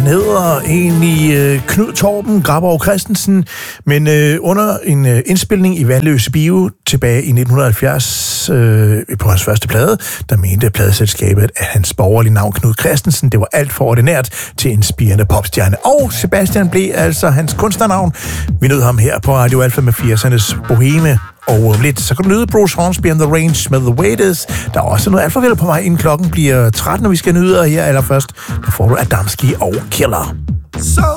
hedder egentlig Knud Torben Graborg Christensen, men under en indspilning i Vandløse Bio tilbage i 1970 på hans første plade, der mente pladeselskabet, at hans borgerlige navn Knud Christensen, det var alt for ordinært til en spirende popstjerne. Og Sebastian blev altså hans kunstnernavn. Vi nød ham her på Radio Alpha med 80'ernes boheme. Og lidt, så kan du nyde Bruce Hornsby and the Range med The Way It Is. Der er også noget alfavel på vej, inden klokken bliver 13, og vi skal nyde her allerførst. Der får du Adamski og Killer. So